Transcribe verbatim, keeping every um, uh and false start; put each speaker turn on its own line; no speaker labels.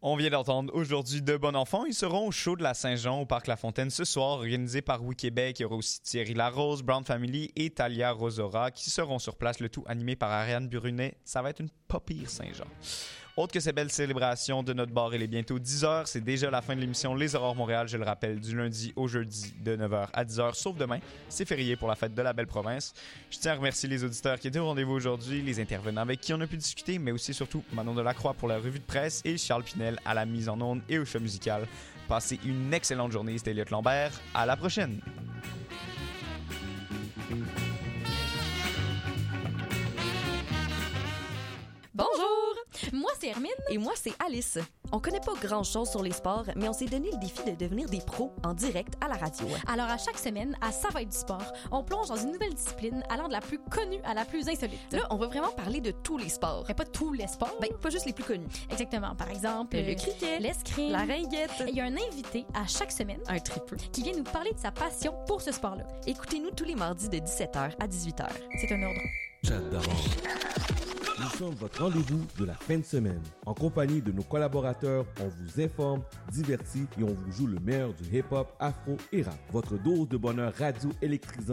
On vient d'entendre aujourd'hui de Bon Enfant. Ils seront au show de la Saint-Jean au Parc La Fontaine ce soir, organisé par Oui Québec. Il y aura aussi Thierry Larose, Brown Family et Talia Rosora qui seront sur place, le tout animé par Ariane Brunet. Ça va être une pas pire Saint-Jean. Autre que ces belles célébrations de notre bar, il est bientôt dix heures. C'est déjà la fin de l'émission Les Aurores Montréal, je le rappelle, du lundi au jeudi de neuf heures à dix heures, sauf demain. C'est férié pour la fête de la belle province. Je tiens à remercier les auditeurs qui étaient au rendez-vous aujourd'hui, les intervenants avec qui on a pu discuter, mais aussi surtout Manon Delacroix pour la revue de presse et Charles Pinel à la mise en onde et au choix musical. Passez une excellente journée, c'était Elliot Lambert. À la prochaine!
Bonjour! Moi, c'est Hermine.
Et moi, c'est Alice. On connaît pas grand-chose sur les sports, mais on s'est donné le défi de devenir des pros en direct à la radio.
Alors, à chaque semaine, à Ça va être du sport, on plonge dans une nouvelle discipline allant de la plus connue à la plus insolite.
Là, on va vraiment parler de tous les sports.
Mais pas tous les sports.
Ben, pas juste les plus connus.
Exactement. Par exemple,
le, le cricket,
l'escrime,
la ringuette.
Et il y a un invité à chaque semaine,
un tripeux,
qui vient nous parler de sa passion pour ce sport-là.
Écoutez-nous tous les mardis de dix-sept heures à dix-huit heures.
C'est un ordre.
J'adore. Nous sommes votre rendez-vous de la fin de semaine. En compagnie de nos collaborateurs, on vous informe, divertit et on vous joue le meilleur du hip-hop, afro et rap. Votre dose de bonheur radio électrisant